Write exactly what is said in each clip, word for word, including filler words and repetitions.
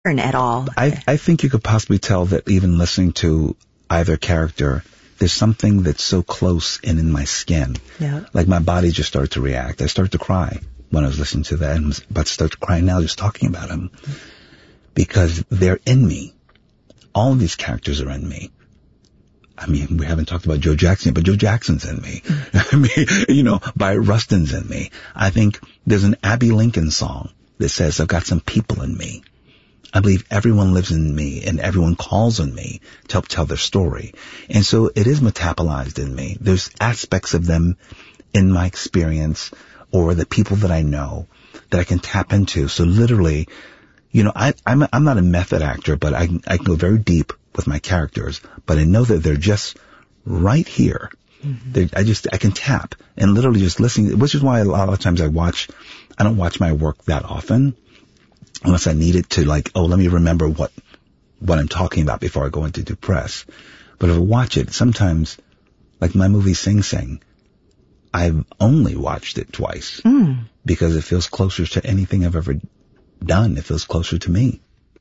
at all? I, I think you could possibly tell that even listening to either character, there's something that's so close and in my skin. Yeah. Like my body just started to react. I started to cry when I was listening to that, and I'm about to start to cry now just talking about them. Because they're in me. All of these characters are in me. I mean, we haven't talked about Joe Jackson, but Joe Jackson's in me. I mean, you know, Barry Rustin's in me. I think there's an Abbey Lincoln song that says, I've got some people in me. I believe everyone lives in me and everyone calls on me to help tell their story. And so it is metabolized in me. There's aspects of them in my experience or the people that I know that I can tap into. So literally, you know, I, I'm, a, I'm not a method actor, but I, I can go very deep with my characters, but I know that they're just right here. Mm-hmm. I just, I can tap and literally just listening, which is why a lot of times I watch, I don't watch my work that often unless I need it to like, oh, let me remember what, what I'm talking about before I go into do press. But if I watch it, sometimes, like my movie Sing Sing, I've only watched it twice mm. because it feels closer to anything I've ever done. It feels closer to me.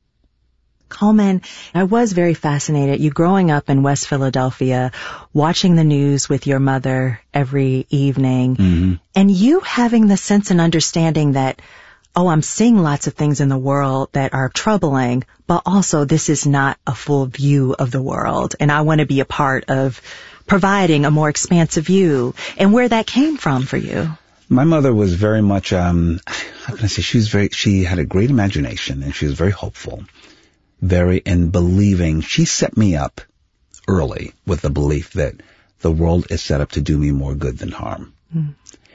Coleman, I was very fascinated. You growing up in West Philadelphia, watching the news with your mother every evening, mm-hmm. and you having the sense and understanding that, oh, I'm seeing lots of things in the world that are troubling, but also this is not a full view of the world, and I want to be a part of providing a more expansive view, and where that came from for you. My mother was very much, um, how can I say, she was very, she had a great imagination, and she was very hopeful. Very in believing, she set me up early with the belief that the world is set up to do me more good than harm. Mm.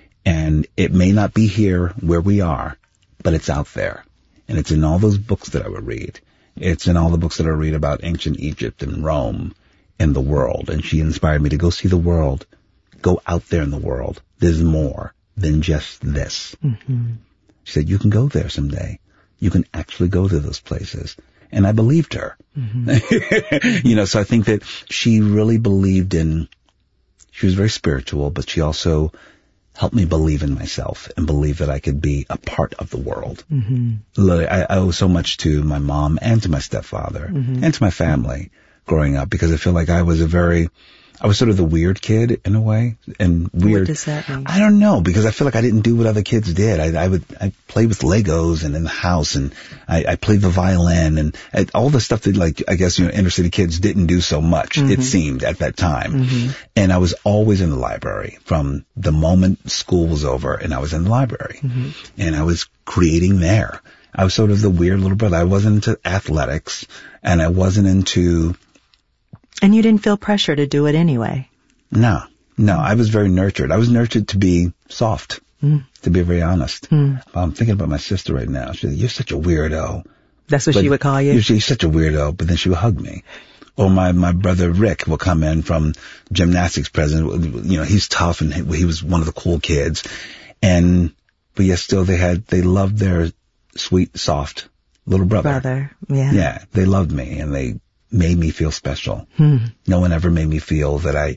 And it may not be here where we are, but it's out there. And it's in all those books that I would read. It's in all the books that I read about ancient Egypt and Rome and the world. And she inspired me to go see the world, go out there in the world. There's more than just this. Mm-hmm. She said, you can go there someday. You can actually go to those places. And I believed her. Mm-hmm. You know, so I think that she really believed in, she was very spiritual, but she also helped me believe in myself and believe that I could be a part of the world. Mm-hmm. I, I owe so much to my mom and to my stepfather mm-hmm. and to my family growing up because I feel like I was a very, I was sort of the weird kid in a way. And weird. What does that mean? I don't know, because I feel like I didn't do what other kids did. I, I would, I played with Legos and in the house, and I, I played the violin and I, all the stuff that, like, I guess, you know, inner city kids didn't do so much, mm-hmm. it seemed at that time. Mm-hmm. And I was always in the library from the moment school was over, and I was in the library mm-hmm. and I was creating there. I was sort of the weird little brother. I wasn't into athletics and I wasn't into, and you didn't feel pressure to do it anyway? No, no. I was very nurtured. I was nurtured to be soft, mm. to be very honest. Mm. I'm thinking about my sister right now. She said, you're such a weirdo. That's what but she would call you? You're, you're such a weirdo, but then she would hug me. Or my, my brother Rick will come in from gymnastics president. You know, he's tough and he, he was one of the cool kids. And, but yet still they had, they loved their sweet, soft little brother. Brother, yeah. Yeah, they loved me and they made me feel special. Hmm. No one ever made me feel that I,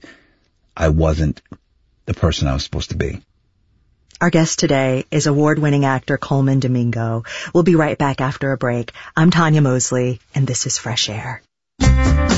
I wasn't the person I was supposed to be. Our guest today is award-winning actor Colman Domingo. We'll be right back after a break. I'm Tanya Mosley, and this is Fresh Air.